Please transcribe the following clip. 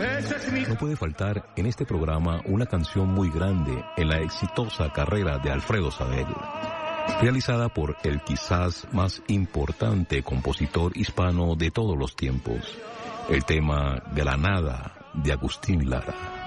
No puede faltar en este programa una canción muy grande en la exitosa carrera de Alfredo Sabel, realizada por el quizás más importante compositor hispano de todos los tiempos, el tema Granada de Agustín Lara.